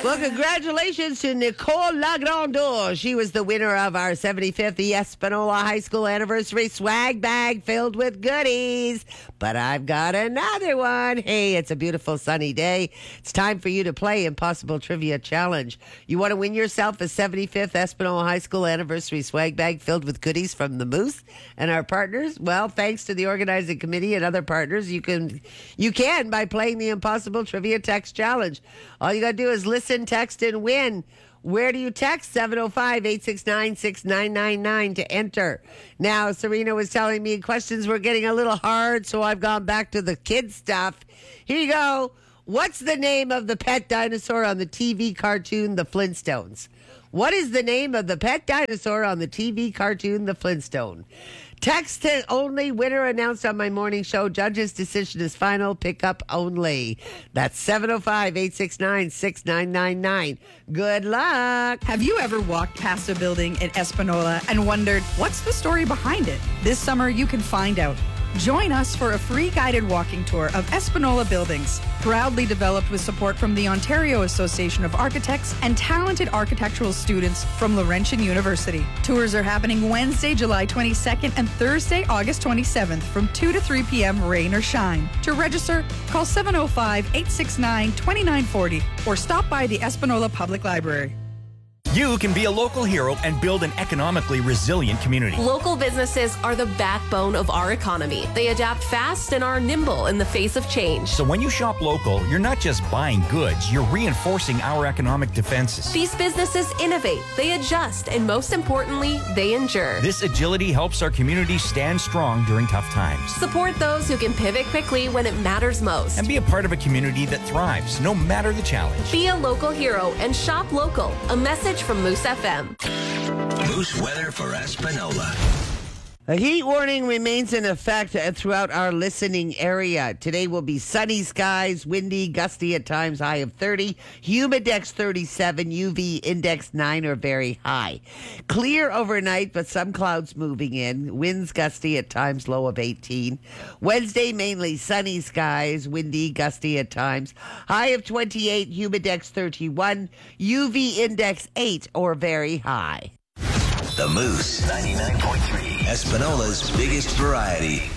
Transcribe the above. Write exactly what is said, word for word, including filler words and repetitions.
Well, congratulations to Nicole Lagrandeur. She was the winner of our seventy-fifth Espanola High School anniversary swag bag filled with goodies. But I've got another one. Hey, it's a beautiful sunny day. It's time for you to play Impossible Trivia Challenge. You want to win yourself a seventy-fifth Espanola High School anniversary swag bag filled with goodies from the Moose and our partners? Well, thanks to the organizing committee and other partners, you can you can by playing the Impossible Trivia Text Challenge. All you got to do is listen, text, and win. Where do you text? seven oh five, eight six nine, six nine nine nine to enter. Now, Serena was telling me questions were getting a little hard, so I've gone back to the kid stuff. Here you go. What's the name of the pet dinosaur on the T V cartoon The Flintstones? What is the name of the pet dinosaur on the T V cartoon The Flintstone? Text only. Winner announced on my morning show. Judge's decision is final. Pick up only. That's seven oh five, eight six nine, six nine nine nine. Good luck. Have you ever walked past a building in Espanola and wondered, what's the story behind it? This summer, you can find out. Join us for a free guided walking tour of Espanola buildings, proudly developed with support from the Ontario Association of Architects and talented architectural students from Laurentian University. Tours are happening Wednesday, July twenty-second and Thursday, August twenty-seventh from two to three p.m. rain or shine. To register, call seven oh five, eight six nine, two nine four oh or stop by the Espanola Public Library. You can be a local hero and build an economically resilient community. Local businesses are the backbone of our economy. They adapt fast and are nimble in the face of change. So when you shop local, you're not just buying goods, you're reinforcing our economic defenses. These businesses innovate, they adjust, and most importantly, they endure. This agility helps our community stand strong during tough times. Support those who can pivot quickly when it matters most. And be a part of a community that thrives, no matter the challenge. Be a local hero and shop local. A message from Moose F M. Moose weather for Espanola. A heat warning remains in effect throughout our listening area. Today will be sunny skies, windy, gusty at times, high of thirty. Humidex thirty-seven, U V index nine or very high. Clear overnight, but some clouds moving in. Winds gusty at times, low of eighteen. Wednesday, mainly sunny skies, windy, gusty at times. High of twenty-eight, Humidex thirty-one, U V index eight or very high. The Moose ninety-nine point three, Espanola's biggest variety.